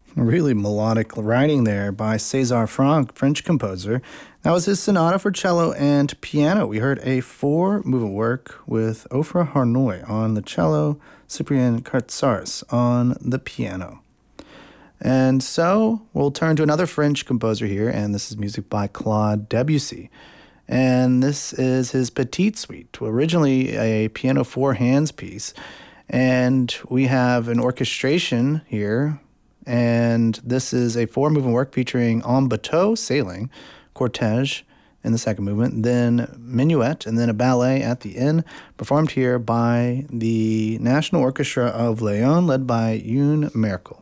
Really melodic writing there by César Franck, French composer. That was his sonata for cello and piano. We heard a four-movement work with Ofra Harnoy on the cello, Cyprien Kartsaris on the piano. And so we'll turn to another French composer here, and this is music by Claude Debussy. And this is his Petite Suite, originally a piano four hands piece. And we have an orchestration here, and this is a four-movement work featuring en bateau, sailing, cortege in the second movement, then minuet, and then a ballet at the end, performed here by the National Orchestra of Lyon, led by Youn Merkel.